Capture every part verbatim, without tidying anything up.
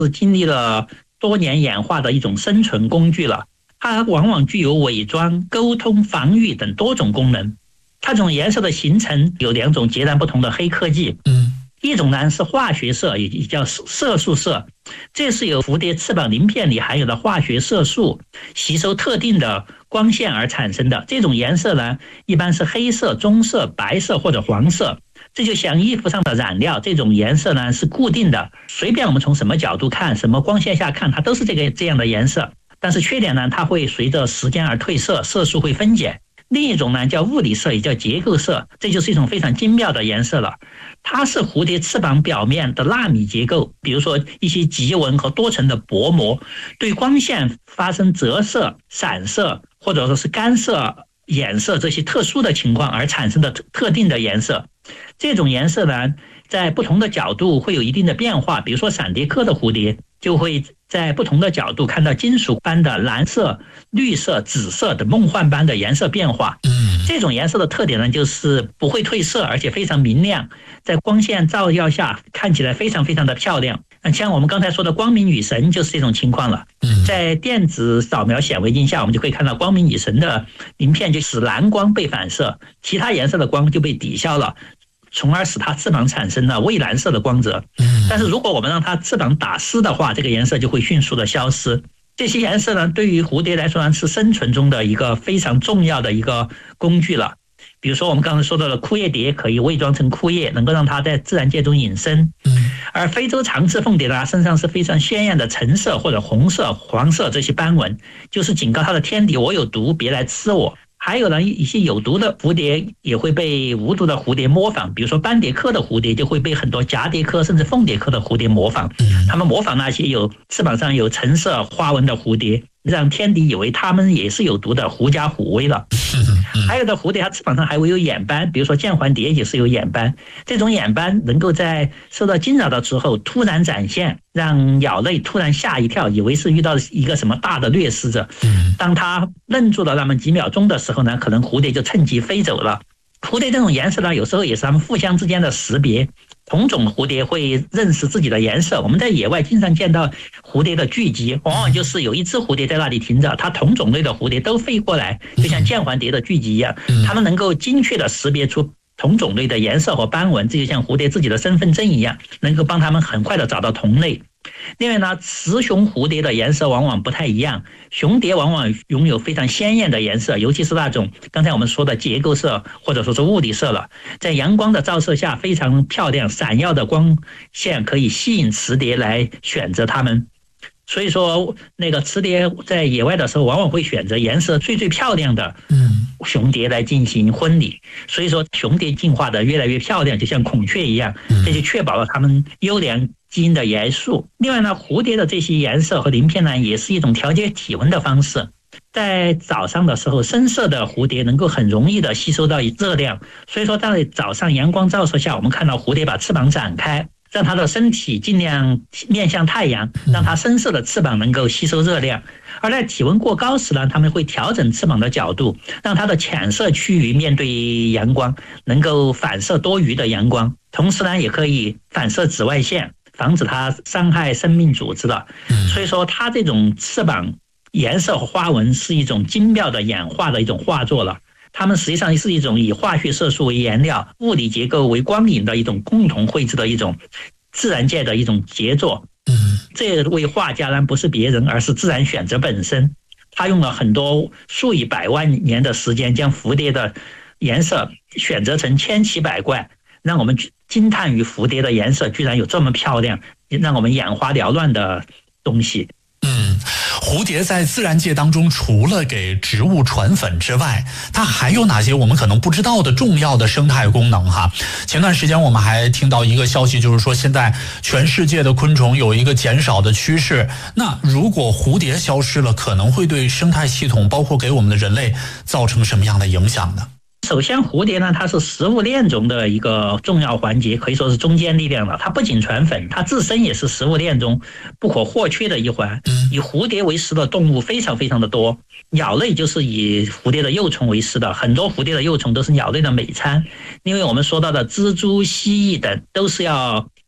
是经历了多年演化的一种生存工具了。它往往具有伪装、沟通、防御等多种功能。它这种颜色的形成有两种截然不同的黑科技。 嗯， 一种呢是化学色，也叫色素色，这是由蝴蝶翅膀鳞片里含有的化学色素吸收特定的光线而产生的。这种颜色呢，一般是黑色、棕色、白色或者黄色。这就像衣服上的染料，这种颜色呢是固定的，随便我们从什么角度看，什么光线下看，它都是这个这样的颜色。但是缺点呢，它会随着时间而褪色，色素会分解。另一种呢叫物理色，也叫结构色，这就是一种非常精妙的颜色了。它是蝴蝶翅膀表面的纳米结构，比如说一些极纹和多层的薄膜，对光线发生折射、散射或者说是干涉、衍射这些特殊的情况而产生的特定的颜色。这种颜色呢，在不同的角度会有一定的变化，比如说闪蝶科的蝴蝶就会在不同的角度看到金属般的蓝色、绿色、紫色的梦幻般的颜色变化。这种颜色的特点呢，就是不会褪色，而且非常明亮，在光线照耀下看起来非常非常的漂亮。像我们刚才说的光明女神就是这种情况了。在电子扫描显微镜下，我们就可以看到光明女神的鳞片就使蓝光被反射，其他颜色的光就被抵消了，从而使它翅膀产生了蔚蓝色的光泽。但是如果我们让它翅膀打湿的话，这个颜色就会迅速的消失。这些颜色呢，对于蝴蝶来说呢，是生存中的一个非常重要的一个工具了。比如说我们刚才说到的枯叶蝶可以伪装成枯叶，能够让它在自然界中隐身。而非洲长翅凤蝶呢，身上是非常鲜艳的橙色或者红色、黄色这些斑纹，就是警告它的天敌，我有毒，别来吃我。还有呢，一些有毒的蝴蝶也会被无毒的蝴蝶模仿，比如说斑蝶科的蝴蝶就会被很多蛱蝶科甚至凤蝶科的蝴蝶模仿，它们模仿那些有翅膀上有橙色花纹的蝴蝶，让天敌以为它们也是有毒的狐假虎威了。还有的蝴蝶它翅膀上还会有眼斑，比如说剑环蝶也是有眼斑，这种眼斑能够在受到惊扰的时候突然展现，让鸟类突然吓一跳，以为是遇到一个什么大的掠食者。当它愣住了那么几秒钟的时候呢，可能蝴蝶就趁机飞走了。蝴蝶这种颜色呢，有时候也是它们互相之间的识别，同种蝴蝶会认识自己的颜色。我们在野外经常见到蝴蝶的聚集，往往就是有一只蝴蝶在那里停着，它同种类的蝴蝶都飞过来，就像剑环蝶的聚集一样，它们能够精确的识别出同种类的颜色和斑纹，这就像蝴蝶自己的身份证一样，能够帮它们很快的找到同类。另外呢，雌雄蝴蝶的颜色往往不太一样，雄蝶往往拥有非常鲜艳的颜色，尤其是那种刚才我们说的结构色或者说是物理色了，在阳光的照射下非常漂亮，闪耀的光线可以吸引雌蝶来选择它们。所以说那个雌蝶在野外的时候往往会选择颜色最最漂亮的雄蝶来进行婚礼，所以说雄蝶进化的越来越漂亮，就像孔雀一样，这就确保了它们优良基因的元素。另外呢，蝴蝶的这些颜色和鳞片呢，也是一种调节体温的方式。在早上的时候，深色的蝴蝶能够很容易的吸收到热量，所以说在早上阳光照射下，我们看到蝴蝶把翅膀展开，让它的身体尽量面向太阳，让它深色的翅膀能够吸收热量。而在体温过高时呢，它们会调整翅膀的角度，让它的浅色区域面对阳光，能够反射多余的阳光，同时呢也可以反射紫外线，防止它伤害生命组织了。所以说它这种翅膀颜色和花纹是一种精妙的演化的一种画作了。它们实际上是一种以化学色素为颜料、物理结构为光影的一种共同绘制的一种自然界的一种杰作。这位画家呢，不是别人，而是自然选择本身。他用了很多数以百万年的时间，将蝴蝶的颜色选择成千奇百怪，让我们惊叹于蝴蝶的颜色居然有这么漂亮，让我们眼花缭乱的东西。 嗯，蝴蝶在自然界当中，除了给植物传粉之外，它还有哪些我们可能不知道的重要的生态功能哈？前段时间我们还听到一个消息，就是说现在全世界的昆虫有一个减少的趋势。那如果蝴蝶消失了，可能会对生态系统，包括给我们的人类造成什么样的影响呢？ 首先蝴蝶呢，它是食物链中的一个重要环节，可以说是中坚力量了。它不仅传粉，它自身也是食物链中不可或缺的一环。以蝴蝶为食的动物非常非常的多，鸟类就是以蝴蝶的幼虫为食的，很多蝴蝶的幼虫都是鸟类的美餐。因为我们说到的蜘蛛、蜥蜴等都是要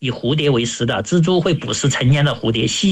以蝴蝶为食的，蜘蛛会捕食成年的蝴蝶，蜥